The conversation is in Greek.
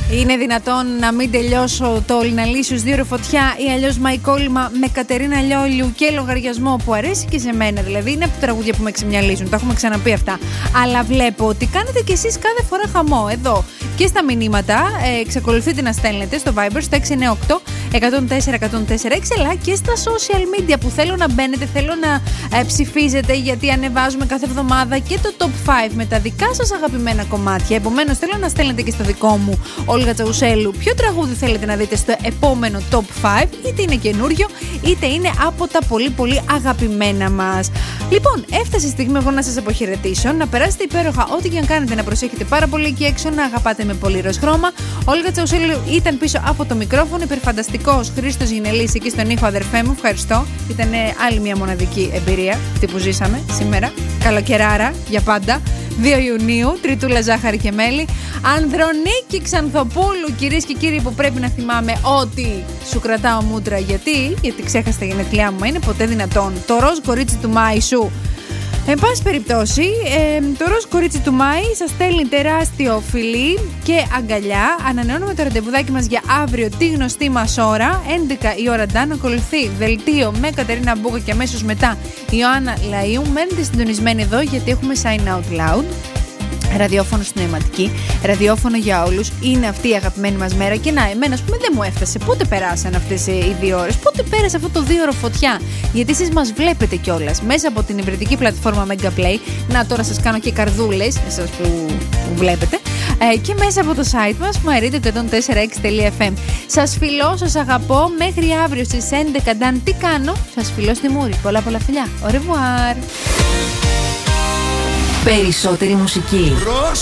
Είναι δυνατόν να μην τελειώσω το Λιναλίσιους 2 ώρες φωτιά ή αλλιώς Μαϊκόλυμα με Κατερίνα Λιόλιου και λογαριασμό που αρέσει και σε μένα. Δηλαδή είναι από τα τραγούδια που με ξεμυαλίζουν. Τα έχουμε ξαναπεί αυτά. Αλλά βλέπω ότι κάνετε κι εσείς κάθε φορά χαμό εδώ. Και στα μηνύματα εξακολουθείτε να στέλνετε στο Viber στο 698 104 104 αλλά και στα social media που θέλω να μπαίνετε, θέλω να ψηφίζετε, γιατί ανεβάζουμε κάθε εβδομάδα και το top 5 με τα δικά σας αγαπημένα κομμάτια. Επομένως θέλω να στέλνετε και στο δικό μου Όλγα Τσαουσέλου ποιο τραγούδι θέλετε να δείτε στο επόμενο top 5, είτε είναι καινούριο είτε είναι από τα πολύ πολύ αγαπημένα μας. Λοιπόν, έφτασε η στιγμή εγώ να σας αποχαιρετήσω, να περάσετε υπέροχα ό,τι και αν κάνετε, να προσέχετε πάρα πολύ εκεί έξω, να αγαπάτε με πολύ ροζ χρώμα. Όλγα Τσαουσέλου ήταν πίσω από το μικρόφωνο, υπερφανταστικός Χρήστος Γινελής εκεί στον ήχο, αδερφέ μου, ευχαριστώ. Ήταν άλλη μια μοναδική εμπειρία αυτή που ζήσαμε σήμερα. Καλοκαιράρα για πάντα. 2 Ιουνίου, τριτούλα ζάχαρη και μέλι. Ανδρονίκη Ξανθοπούλου, κυρίες και κύριοι, που πρέπει να θυμάμαι ότι σου κρατάω μούτρα. Γιατί ξέχασα τα γενέθλιά μου, μα είναι ποτέ δυνατόν. Το ροζ κορίτσι του Μάη σου. Εν πάση περιπτώσει, το ροζ κορίτσι του Μάη σας στέλνει τεράστιο φιλί και αγκαλιά. Ανανεώνουμε το ραντεβουδάκι μας για αύριο τη γνωστή μας ώρα, 11 η ώρα ντάν. Ακολουθεί δελτίο με Κατερίνα Μπούκα και αμέσως μετά Ιωάννα Λαΐου. Μένετε συντονισμένοι εδώ γιατί έχουμε sign out loud. Ραδιόφωνο στην νοηματική, ραδιόφωνο για όλους. Είναι αυτή η αγαπημένη μας μέρα. Και να, εμένα, ας πούμε, δεν μου έφτασε. Πότε περάσαν αυτές οι 2 ώρες, πότε πέρασε αυτό το 2 ώρο φωτιά. Γιατί εσείς μας βλέπετε κιόλας μέσα από την υβριδική πλατφόρμα Megaplay. Να, τώρα σας κάνω και καρδούλες, εσάς που βλέπετε. Και μέσα από το site μας, marito104x.fm. Σας φιλώ, σας αγαπώ. Μέχρι αύριο στις 11. Νταν, τι κάνω? Σας φιλώ στη μούρη. Πολλά πολλά φιλιά. Au revoir. Περισσότερη μουσική.